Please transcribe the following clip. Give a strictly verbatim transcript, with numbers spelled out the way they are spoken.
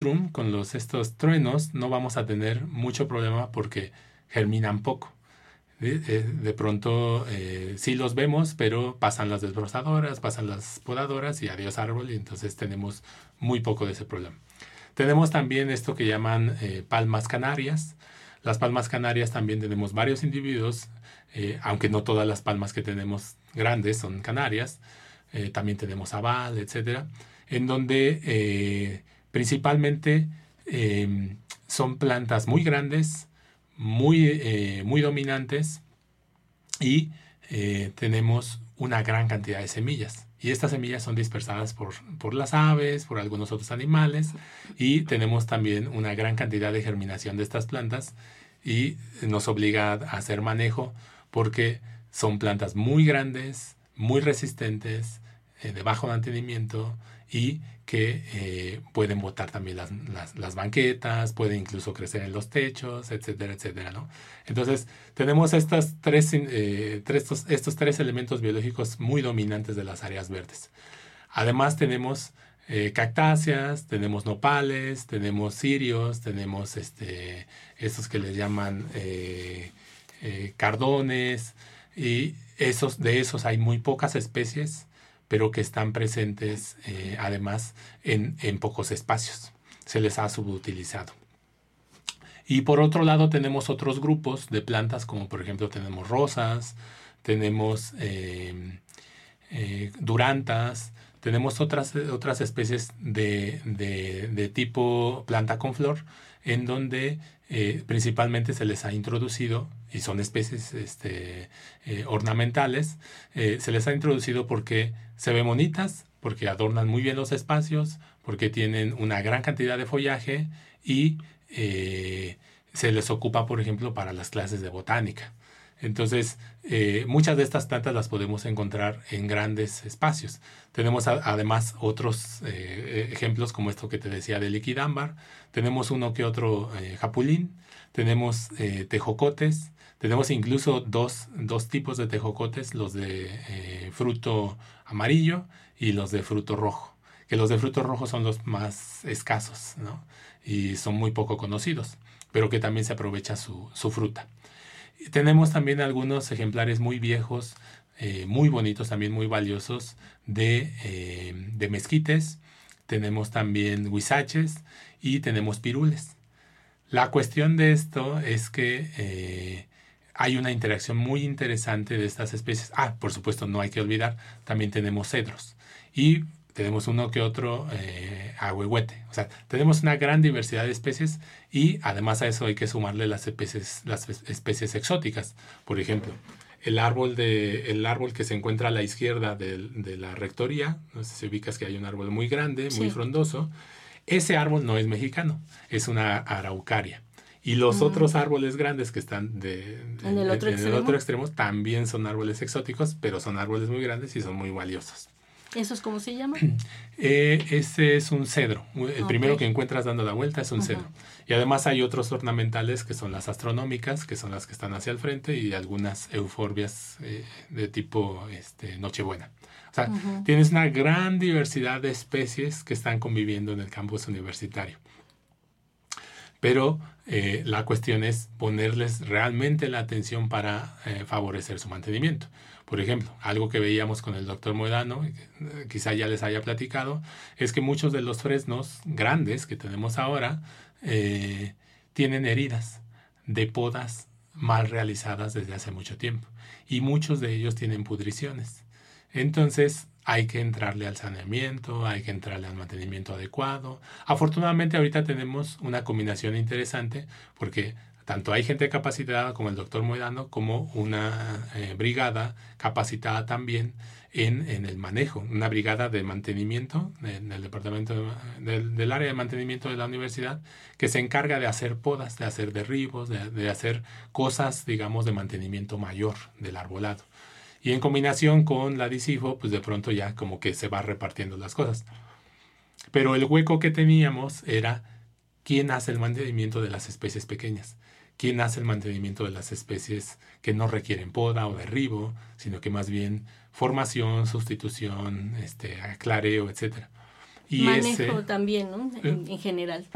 Spectrum, con los estos truenos, no vamos a tener mucho problema porque germinan poco. De, de, de pronto eh, sí los vemos, pero pasan las desbrozadoras, pasan las podadoras y adiós árbol, y entonces tenemos muy poco de ese problema. Tenemos también esto que llaman eh, palmas canarias. Las palmas canarias también tenemos varios individuos, eh, aunque no todas las palmas que tenemos grandes son canarias. Eh, también tenemos aval, etcétera, en donde eh, principalmente eh, son plantas muy grandes, muy, eh, muy dominantes, y eh, tenemos una gran cantidad de semillas. Y estas semillas son dispersadas por, por las aves, por algunos otros animales, y tenemos también una gran cantidad de germinación de estas plantas, y nos obliga a hacer manejo porque son plantas muy grandes, muy resistentes, eh, de bajo mantenimiento, y que eh, pueden botar también las, las, las banquetas, pueden incluso crecer en los techos, etcétera, etcétera, ¿no? Entonces, tenemos estas tres, eh, tres, estos, estos tres elementos biológicos muy dominantes de las áreas verdes. Además, tenemos eh, cactáceas, tenemos nopales, tenemos cirios, tenemos este, estos que les llaman eh, eh, cardones, y esos, de esos hay muy pocas especies, pero que están presentes eh, además en, en pocos espacios. Se les ha subutilizado. Y por otro lado tenemos otros grupos de plantas, como por ejemplo tenemos rosas, tenemos eh, eh, durantas, tenemos otras, otras especies de, de, de tipo planta con flor, en donde eh, principalmente se les ha introducido, y son especies este, eh, ornamentales, eh, se les ha introducido porque se ven bonitas, porque adornan muy bien los espacios, porque tienen una gran cantidad de follaje, y eh, se les ocupa, por ejemplo, para las clases de botánica. Entonces, eh, muchas de estas plantas las podemos encontrar en grandes espacios. Tenemos a, además otros eh, ejemplos como esto que te decía de liquidámbar. Tenemos uno que otro eh, japulín. Tenemos eh, tejocotes. Tenemos incluso dos, dos tipos de tejocotes, los de eh, fruto amarillo y los de fruto rojo. Que los de fruto rojo son los más escasos, ¿no? Y son muy poco conocidos, pero que también se aprovecha su, su fruta. Tenemos también algunos ejemplares muy viejos, eh, muy bonitos, también muy valiosos, de, eh, de mezquites. Tenemos también huizaches y tenemos pirules. La cuestión de esto es que eh, hay una interacción muy interesante de estas especies. Ah, por supuesto, no hay que olvidar, también tenemos cedros. Y tenemos uno que otro eh, ahuehuete. O sea, tenemos una gran diversidad de especies, y además a eso hay que sumarle las especies, las especies exóticas. Por ejemplo, el árbol, de, el árbol que se encuentra a la izquierda de, de la rectoría, no sé si ubicas que hay un árbol muy grande, muy sí. frondoso. Ese árbol no es mexicano, es una araucaria. Y los mm. otros árboles grandes que están de, de, ¿En, el otro en el otro extremo también son árboles exóticos, pero son árboles muy grandes y son muy valiosos. ¿Esos cómo se llaman? Eh, ese es un cedro. El okay. primero que encuentras dando la vuelta es un uh-huh. cedro. Y además hay otros ornamentales que son las astronómicas, que son las que están hacia el frente, y algunas euforbias eh, de tipo este, Nochebuena. O sea, uh-huh. tienes una gran diversidad de especies que están conviviendo en el campus universitario. Pero eh, la cuestión es ponerles realmente la atención para eh, favorecer su mantenimiento. Por ejemplo, algo que veíamos con el doctor Moedano, quizá ya les haya platicado, es que muchos de los fresnos grandes que tenemos ahora eh, tienen heridas de podas mal realizadas desde hace mucho tiempo. Y muchos de ellos tienen pudriciones. Entonces, hay que entrarle al saneamiento, hay que entrarle al mantenimiento adecuado. Afortunadamente, ahorita tenemos una combinación interesante, porque tanto hay gente capacitada como el doctor Moedano, como una eh, brigada capacitada también en, en el manejo, una brigada de mantenimiento en el departamento de, del, del área de mantenimiento de la universidad, que se encarga de hacer podas, de hacer derribos, de, de hacer cosas, digamos, de mantenimiento mayor del arbolado. Y en combinación con la DICIFO, pues de pronto ya como que se va repartiendo las cosas. Pero el hueco que teníamos era quién hace el mantenimiento de las especies pequeñas. ¿Quién hace el mantenimiento de las especies que no requieren poda o derribo, sino que más bien formación, sustitución, este, clareo, etcétera? Y manejo ese, también, ¿no? En, en general.